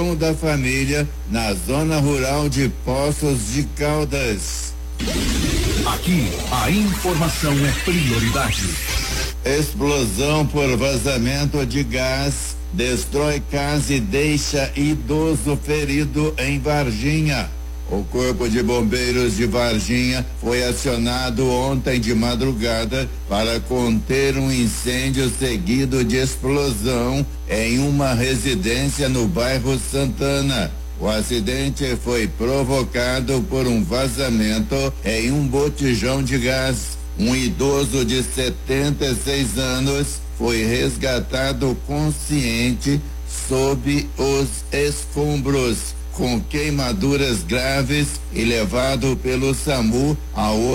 União da Família, na zona rural de Poços de Caldas. Aqui, a informação é prioridade. Explosão por vazamento de gás destrói casa e deixa idoso ferido em Varginha. O Corpo de Bombeiros de Varginha foi acionado ontem de madrugada para conter um incêndio seguido de explosão em uma residência no bairro Santana. O acidente foi provocado por um vazamento em um botijão de gás. Um idoso de 76 anos foi resgatado consciente sob os escombros, com queimaduras graves, e levado pelo SAMU ao